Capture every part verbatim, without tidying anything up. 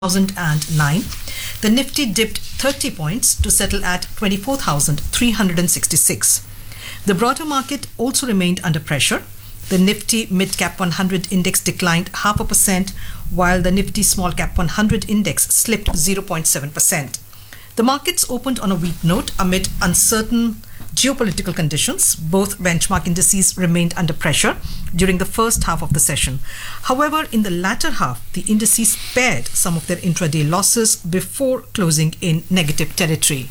two thousand nine, the Nifty dipped thirty points to settle at twenty-four thousand three hundred sixty-six. The broader market also remained under pressure. The Nifty Mid Cap one hundred index declined half a percent, while the Nifty Small Cap one hundred index slipped zero point seven percent. The markets opened on a weak note amid uncertain geopolitical conditions. Both benchmark indices remained under pressure during the first half of the session. However, in the latter half, the indices spared some of their intraday losses before closing in negative territory.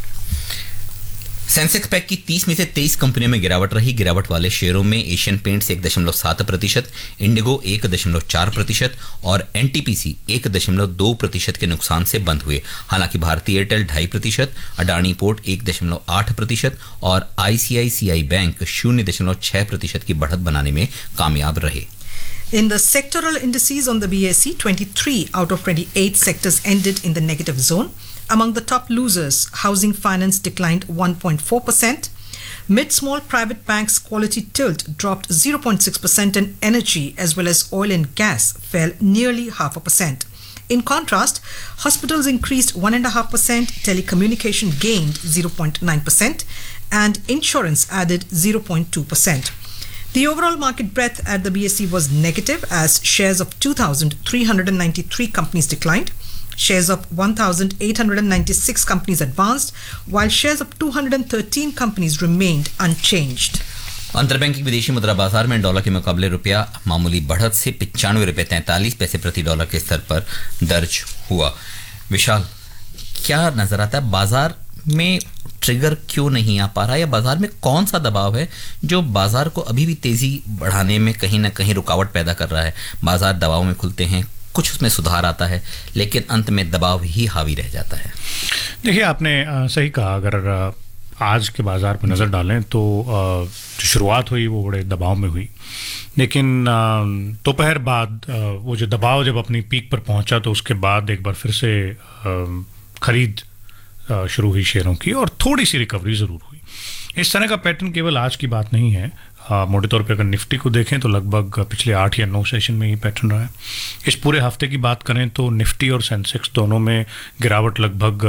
Sensex pack की तीस में से तेईस कंपनियों में गिरावट रही। गिरावट वाले शेयरों में एशियन पेंट्स एक दशमलव सात प्रतिशत, इंडिगो एक दशमलव चार प्रतिशत और एनटीपीसी एक दशमलव दो प्रतिशत के नुकसान से बंद हुए। हालांकि भारतीय एयरटेल ढाई प्रतिशत, अडानी पोर्ट एक दशमलव आठ प्रतिशत और आईसीआईसीआई बैंक शून्य दशमलव छह प्रतिशत की बढ़त बनाने में कामयाब रहे। In the sectoral indices on the B S E, twenty-three out of twenty-eight sectors ended in the negative zone. Among the top losers, housing finance declined one point four percent. Mid-small private banks quality tilt dropped zero point six percent and energy as well as oil and gas fell nearly half a percent. In contrast, hospitals increased one point five percent, telecommunication gained zero point nine percent and insurance added zero point two percent. The overall market breadth at the B S E was negative as shares of two thousand three hundred ninety-three companies declined. Shares of one thousand eight hundred ninety-six companies advanced, while shares of two hundred thirteen companies remained unchanged. अंतरबैंकिंग विदेशी मुद्रा बाजार में dollar के मुकाबले रुपया मामूली बढ़त से पिचानवे रुपये तैंतालीस पैसे प्रति डॉलर के स्तर पर दर्ज हुआ। विशाल, क्या नजर आता है बाजार में ट्रिगर क्यों नहीं आ पा रहा है, या बाजार में कौन सा दबाव है जो बाजार को अभी भी तेजी बढ़ाने में कहीं ना कहीं रुकावट पैदा कर रहा है? बाजार दबाव में खुलते हैं, कुछ उसमें सुधार आता है, लेकिन अंत में दबाव ही हावी रह जाता है। देखिए, आपने आ, सही कहा। अगर आ, आज के बाजार पर नज़र डालें तो आ, जो शुरुआत हुई वो बड़े दबाव में हुई, लेकिन दोपहर बाद आ, वो जो दबाव जब अपनी पीक पर पहुंचा तो उसके बाद एक बार फिर से आ, खरीद आ, शुरू हुई शेयरों की और थोड़ी सी रिकवरी ज़रूर हुई। इस तरह का पैटर्न केवल आज की बात नहीं है। आ, मोटे तौर पे अगर निफ्टी को देखें तो लगभग पिछले आठ या नौ सेशन में ही पैटर्न रहा है। इस पूरे हफ्ते की बात करें तो निफ्टी और सेंसेक्स दोनों में गिरावट लगभग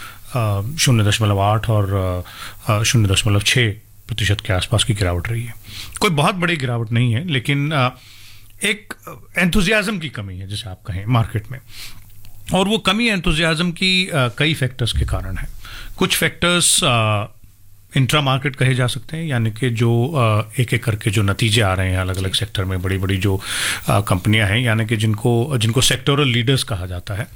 शून्य दशमलव आठ और शून्य दशमलव छः प्रतिशत के आसपास की गिरावट रही है। कोई बहुत बड़ी गिरावट नहीं है, लेकिन आ, एक एंथुजियाज्म की कमी है जिसे आप कहें मार्केट में, और वो कमी एंथुजियाज्म की आ, कई फैक्टर्स के कारण है। कुछ फैक्टर्स इंट्रा मार्केट कहे जा सकते हैं, यानी कि जो एक एक करके जो नतीजे आ रहे हैं अलग अलग सेक्टर में, बड़ी बड़ी जो कंपनियां हैं, यानी कि जिनको जिनको सेक्टोरल लीडर्स कहा जाता है,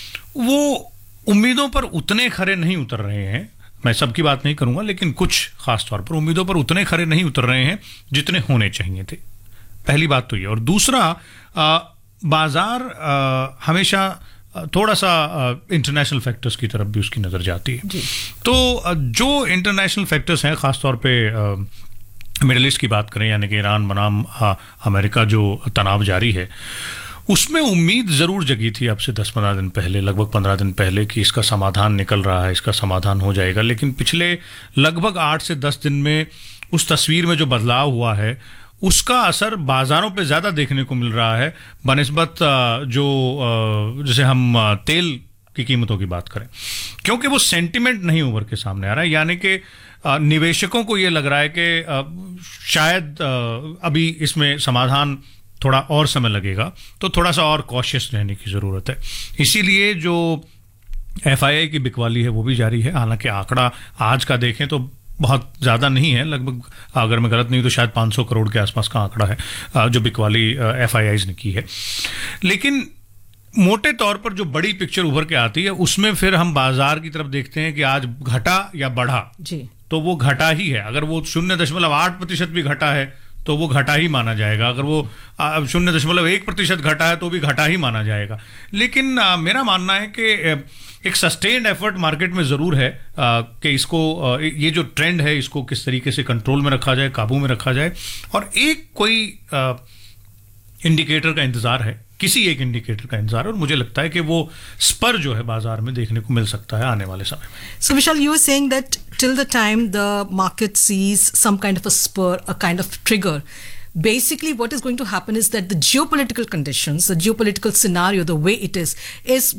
वो उम्मीदों पर उतने खरे नहीं उतर रहे हैं। मैं सबकी बात नहीं करूंगा, लेकिन कुछ खास तौर पर उम्मीदों पर उतने खरे नहीं उतर रहे हैं जितने होने चाहिए थे। पहली बात तो ये। और दूसरा, आ, बाजार आ, हमेशा थोड़ा सा इंटरनेशनल फैक्टर्स की तरफ भी उसकी नज़र जाती है। तो जो इंटरनेशनल फैक्टर्स हैं, ख़ास तौर पे मिडिल ईस्ट की बात करें, यानी कि ईरान बनाम अमेरिका जो तनाव जारी है, उसमें उम्मीद ज़रूर जगी थी अब से दस पंद्रह दिन पहले, लगभग पंद्रह दिन पहले, कि इसका समाधान निकल रहा है, इसका समाधान हो जाएगा। लेकिन पिछले लगभग आठ से दस दिन में उस तस्वीर में जो बदलाव हुआ है उसका असर बाज़ारों पे ज़्यादा देखने को मिल रहा है बनिस्बत जो जैसे हम तेल की कीमतों की बात करें, क्योंकि वो सेंटिमेंट नहीं उभर के सामने आ रहा है। यानी कि निवेशकों को ये लग रहा है कि शायद अभी इसमें समाधान थोड़ा और समय लगेगा, तो थोड़ा सा और कॉशियस रहने की ज़रूरत है। इसीलिए जो एफ आई आई की बिकवाली है वो भी जारी है। हालांकि आंकड़ा आज का देखें तो बहुत ज़्यादा नहीं है, लगभग अगर मैं गलत नहीं तो शायद पाँच सौ करोड़ के आसपास का आंकड़ा है जो बिकवाली एफ आई आईज़ ने की है। लेकिन मोटे तौर पर जो बड़ी पिक्चर उभर के आती है उसमें फिर हम बाजार की तरफ देखते हैं कि आज घटा या बढ़ा जी, तो वो घटा ही है। अगर वो शून्य दशमलव आठ प्रतिशत भी घटा है तो वो घटा ही माना जाएगा, अगर वो शून्य दशमलव एक प्रतिशत घटा है तो भी घटा ही माना जाएगा। लेकिन आ, मेरा मानना है कि एक सस्टेन्ड एफर्ट मार्केट में ज़रूर है आ, कि इसको आ, ये जो ट्रेंड है इसको किस तरीके से कंट्रोल में रखा जाए, काबू में रखा जाए, और एक कोई आ, इंडिकेटर का इंतज़ार है, किसी एक इंडिकेटर का इंतजार है, और मुझे लगता है कि वो स्पर जो है बाजार में देखने को मिल सकता है आने वाले समय में। So Vishal, you were saying that till the time the market sees some kind of a spur, a kind of trigger, basically what is going to happen is that the geopolitical conditions, the geopolitical scenario, the way it is, is